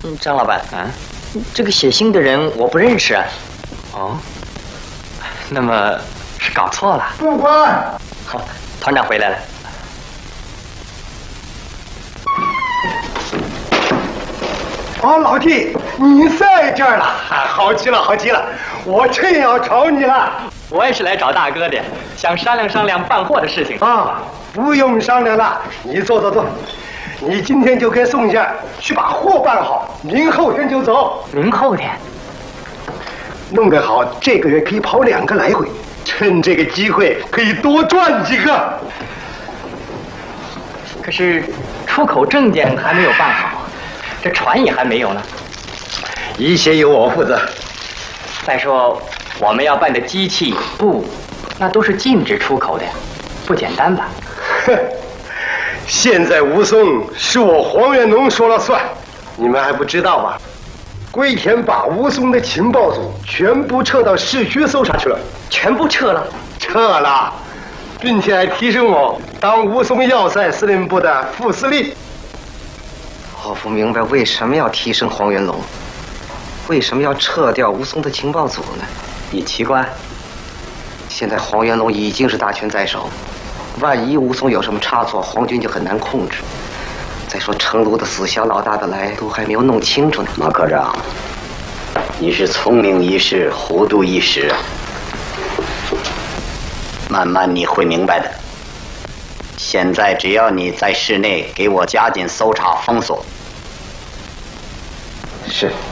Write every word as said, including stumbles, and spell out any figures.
嗯，张老板啊，这个写信的人我不认识啊。 哦，那么是搞错了。 副官， 好，团长回来了。 哦，老弟，你在这儿了，好极了，好极了，我正要找你了。 我也是来找大哥的，想商量商量办货的事情啊。不用商量了，你坐坐坐。你今天就跟宋家去把货办好，明后天就走。 明后天， 弄得好，这个月可以跑两个来回，趁这个机会可以多赚几个。 可是出口证件还没有办好，这船也还没有呢。 一切由我负责。 再说我们要办的机器、布，那都是禁止出口的，不简单吧？ 哼，现在吴松是我黄元龙说了算，你们还不知道吧？桂田把吴松的情报组全部撤到市区搜查去了， 全部撤了， 撤了，并且还提升我当吴松要塞司令部的副司令。 我不明白为什么要提升黄元龙，为什么要撤掉吴松的情报组呢？ 你奇怪？ 现在黄元龙已经是大权在手。万一吴松有什么差错，皇军就很难控制。再说成都的死小老大的来都还没有弄清楚呢。 马科长，你是聪明一时，糊涂一时，慢慢你会明白的。现在只要你在室内给我加紧搜查封锁。 是。